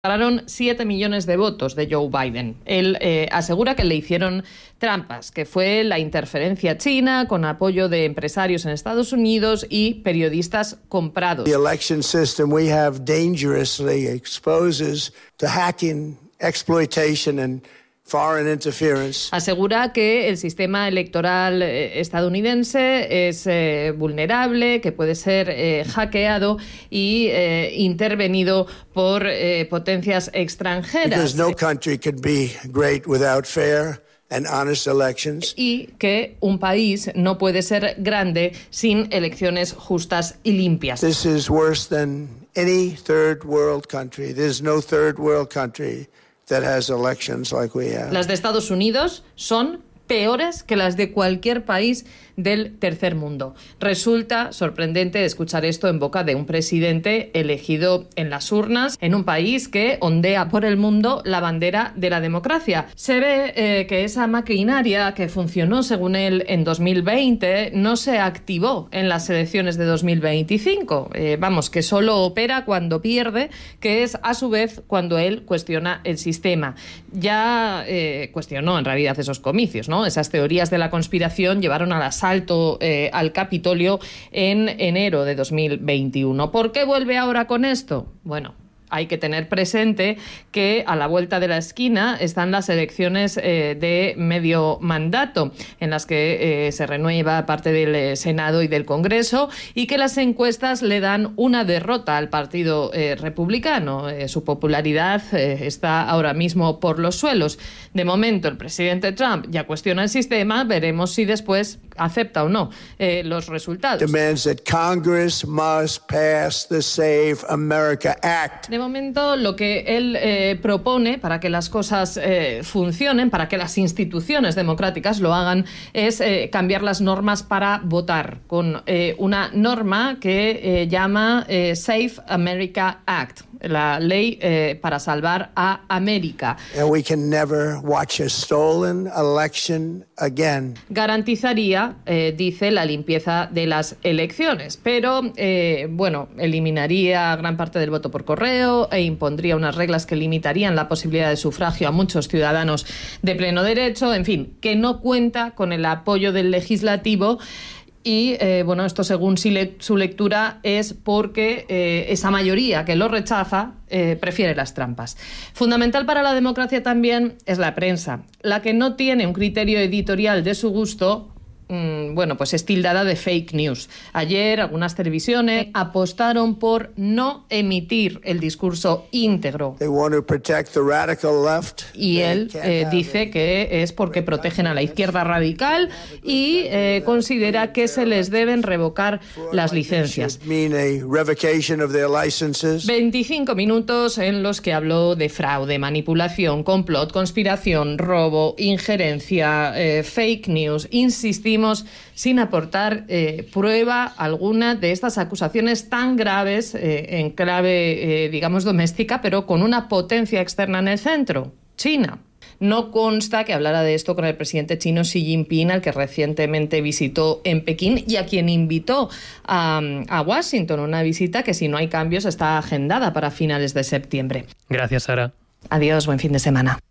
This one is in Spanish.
Pararon 7 millones de votos de Joe Biden. Él asegura que le hicieron trampas, que fue la interferencia china con apoyo de empresarios en Estados Unidos y periodistas comprados. The election system we have dangerously exposes to hacking, exploitation and foreign interference. Asegura que el sistema electoral estadounidense es vulnerable, que puede ser hackeado y intervenido por potencias extranjeras. Because no country could be great without fair and honest elections. Y que un país no puede ser grande sin elecciones justas y limpias. This is worse than any third world country. There's no third world country that has elections like we have. Las de Estados Unidos son peores que las de cualquier país del tercer mundo. Resulta sorprendente escuchar esto en boca de un presidente elegido en las urnas en un país que ondea por el mundo la bandera de la democracia. Se ve que esa maquinaria que funcionó, según él, en 2020 no se activó en las elecciones de 2025. Que solo opera cuando pierde, que es a su vez cuando él cuestiona el sistema. Ya cuestionó en realidad esos comicios, ¿no? Esas teorías de la conspiración llevaron al asalto al Capitolio en enero de 2021. ¿Por qué vuelve ahora con esto? Bueno, hay que tener presente que a la vuelta de la esquina están las elecciones de medio mandato, en las que se renueva parte del Senado y del Congreso, y que las encuestas le dan una derrota al Partido Republicano. Su popularidad está ahora mismo por los suelos. De momento, el presidente Trump ya cuestiona el sistema. Veremos si después acepta o no los resultados. Demands that Congress must pass the Save America Act. De momento, lo que él propone para que las cosas funcionen, para que las instituciones democráticas lo hagan, es cambiar las normas para votar, con una norma que llama Save America Act, la ley para salvar a América. And we can never watch a stolen election again. Garantizaría, dice, la limpieza de las elecciones, pero eliminaría gran parte del voto por correo e impondría unas reglas que limitarían la posibilidad de sufragio a muchos ciudadanos de pleno derecho. En fin, que no cuenta con el apoyo del legislativo. Y, esto según su lectura es porque esa mayoría que lo rechaza prefiere las trampas. Fundamental para la democracia también es la prensa, la que no tiene un criterio editorial de su gusto. Es tildada de fake news. Ayer algunas televisiones apostaron por no emitir el discurso íntegro. Y él dice que es porque protegen a la izquierda radical y considera que se les deben revocar las licencias. 25 minutos en los que habló de fraude, manipulación, complot, conspiración, robo, injerencia, fake news. Insistimos sin aportar prueba alguna de estas acusaciones tan graves en clave, doméstica, pero con una potencia externa en el centro, China. No consta que hablara de esto con el presidente chino Xi Jinping, al que recientemente visitó en Pekín y a quien invitó a Washington, una visita que, si no hay cambios, está agendada para finales de septiembre. Gracias, Sara. Adiós, buen fin de semana.